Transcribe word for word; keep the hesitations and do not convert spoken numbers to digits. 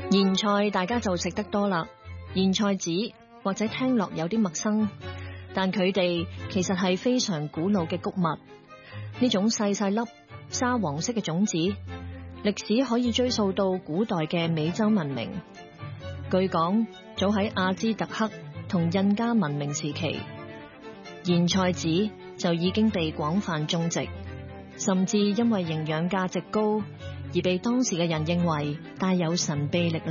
莧菜大家就食得多啦，莧菜籽或者聽落有啲陌生，但佢哋其實係非常古老嘅穀物。呢種細細粒沙黃色嘅種子，歷史可以追溯到古代嘅美洲文明。據講，早喺阿茲特克同印加文明時期，莧菜籽就已經被廣泛種植，甚至因為營養價值高而被當時嘅人認為帶有神秘力量。